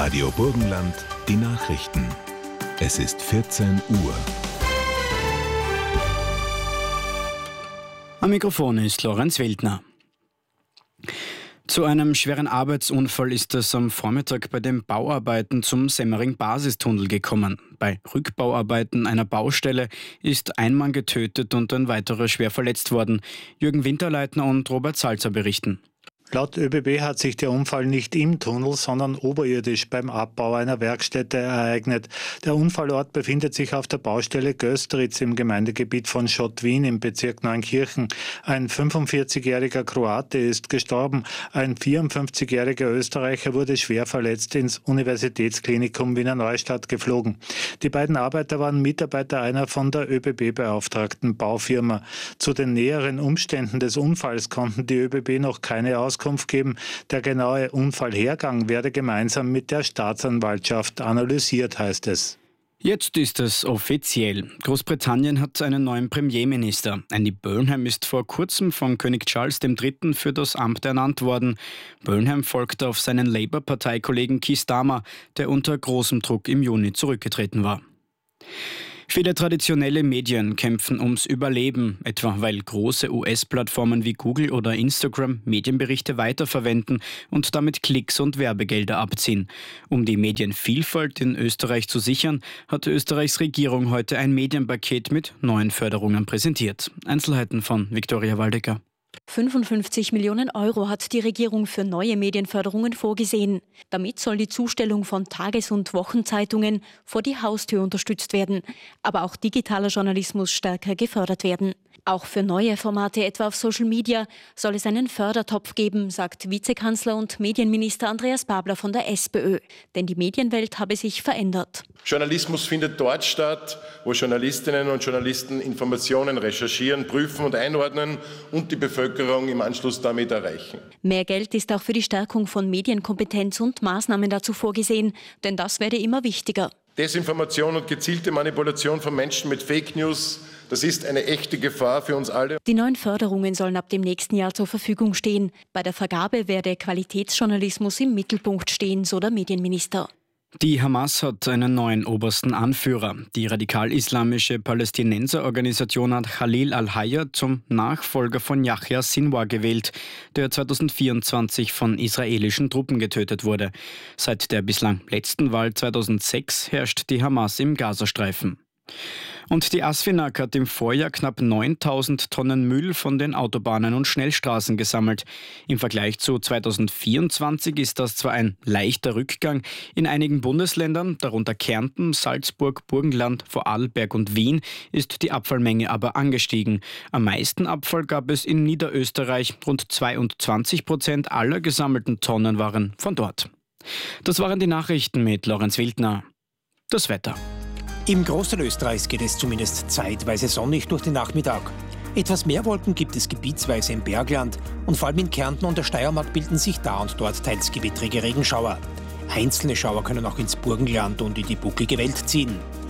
Radio Burgenland, die Nachrichten. Es ist 14 Uhr. Am Mikrofon ist Lorenz Wildner. Zu einem schweren Arbeitsunfall ist es am Vormittag bei den Bauarbeiten zum Semmering-Basistunnel gekommen. Bei Rückbauarbeiten einer Baustelle ist ein Mann getötet und ein weiterer schwer verletzt worden. Jürgen Winterleitner und Robert Salzer berichten. Laut ÖBB hat sich der Unfall nicht im Tunnel, sondern oberirdisch beim Abbau einer Werkstätte ereignet. Der Unfallort befindet sich auf der Baustelle Gösteritz im Gemeindegebiet von Schottwien im Bezirk Neunkirchen. Ein 45-jähriger Kroate ist gestorben. Ein 54-jähriger Österreicher wurde schwer verletzt ins Universitätsklinikum Wiener Neustadt geflogen. Die beiden Arbeiter waren Mitarbeiter einer von der ÖBB beauftragten Baufirma. Zu den näheren Umständen des Unfalls konnten die ÖBB noch keine Auskunft geben. Der genaue Unfallhergang werde gemeinsam mit der Staatsanwaltschaft analysiert, heißt es. Jetzt ist es offiziell. Großbritannien hat einen neuen Premierminister. Andy Burnham ist vor kurzem von König Charles III. Für das Amt ernannt worden. Burnham folgte auf seinen Labour-Parteikollegen Keir Starmer, der unter großem Druck im Juni zurückgetreten war. Viele traditionelle Medien kämpfen ums Überleben, etwa weil große US-Plattformen wie Google oder Instagram Medienberichte weiterverwenden und damit Klicks und Werbegelder abziehen. Um die Medienvielfalt in Österreich zu sichern, hat Österreichs Regierung heute ein Medienpaket mit neuen Förderungen präsentiert. Einzelheiten von Viktoria Waldecker. 55 Millionen Euro hat die Regierung für neue Medienförderungen vorgesehen. Damit soll die Zustellung von Tages- und Wochenzeitungen vor die Haustür unterstützt werden. Aber auch digitaler Journalismus stärker gefördert werden. Auch für neue Formate, etwa auf Social Media, soll es einen Fördertopf geben, sagt Vizekanzler und Medienminister Andreas Babler von der SPÖ. Denn die Medienwelt habe sich verändert. Journalismus findet dort statt, wo Journalistinnen und Journalisten Informationen recherchieren, prüfen und einordnen und die Bevölkerung im Anschluss damit erreichen. Mehr Geld ist auch für die Stärkung von Medienkompetenz und Maßnahmen dazu vorgesehen, denn das werde immer wichtiger. Desinformation und gezielte Manipulation von Menschen mit Fake News, das ist eine echte Gefahr für uns alle. Die neuen Förderungen sollen ab dem nächsten Jahr zur Verfügung stehen. Bei der Vergabe werde Qualitätsjournalismus im Mittelpunkt stehen, so der Medienminister. Die Hamas hat einen neuen obersten Anführer. Die radikal-islamische Palästinenserorganisation hat Khalil al-Hayya zum Nachfolger von Yahya Sinwar gewählt, der 2024 von israelischen Truppen getötet wurde. Seit der bislang letzten Wahl 2006 herrscht die Hamas im Gazastreifen. Und die ASFINAG hat im Vorjahr knapp 9.000 Tonnen Müll von den Autobahnen und Schnellstraßen gesammelt. Im Vergleich zu 2024 ist das zwar ein leichter Rückgang. In einigen Bundesländern, darunter Kärnten, Salzburg, Burgenland, Vorarlberg und Wien, ist die Abfallmenge aber angestiegen. Am meisten Abfall gab es in Niederösterreich. Rund 22% aller gesammelten Tonnen waren von dort. Das waren die Nachrichten mit Lorenz Wildner. Das Wetter. Im Großteil Österreichs geht es zumindest zeitweise sonnig durch den Nachmittag. Etwas mehr Wolken gibt es gebietsweise im Bergland und vor allem in Kärnten und der Steiermark bilden sich da und dort teils gewittrige Regenschauer. Einzelne Schauer können auch ins Burgenland und in die bucklige Welt ziehen.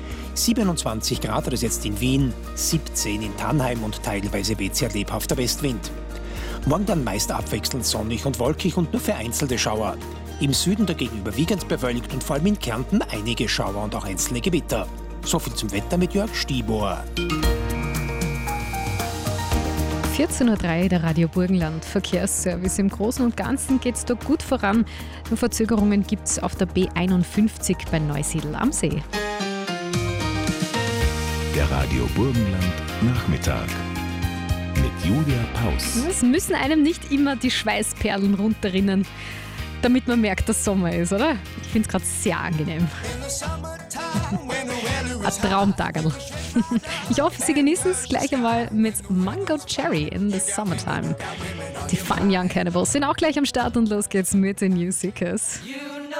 27 Grad hat es jetzt in Wien, 17 in Tannheim und teilweise weht sehr lebhafter Westwind. Morgen dann meist abwechselnd sonnig und wolkig und nur vereinzelte Schauer. Im Süden dagegen überwiegend bewölkt und vor allem in Kärnten einige Schauer und auch einzelne Gewitter. So viel zum Wetter mit Jörg Stibor. 14.03 Uhr, der Radio Burgenland Verkehrsservice. Im Großen und Ganzen geht es da gut voran. Nur Verzögerungen gibt es auf der B51 bei Neusiedl am See. Der Radio Burgenland Nachmittag mit Julia Paus. Es müssen einem nicht immer die Schweißperlen runterrinnen, damit man merkt, dass Sommer ist, oder? Ich finde es gerade sehr angenehm. Ein Traumtagerl. Ich hoffe, Sie genießen es gleich einmal mit Mango Cherry in the Summertime. Die Fine Young Cannibals sind auch gleich am Start und los geht's mit den New Seekers.